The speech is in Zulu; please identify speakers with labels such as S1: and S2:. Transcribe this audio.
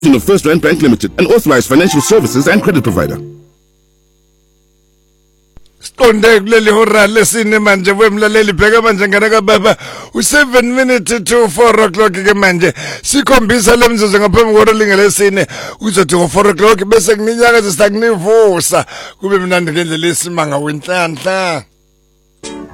S1: of First Rand Bank Limited, an authorized financial services and credit provider.
S2: Siqonde kuleli hora lesine manje wemlaleli bheka manje ngana kababa u7 minutes to 4 o'clock ke manje sikhombisa lemzuzu ngaphambi kwehora lingelesine uzothi ngo4 o'clock bese kuninyaka sisakunivusa kube mnandi ngendlela esimanga wenhlanhla.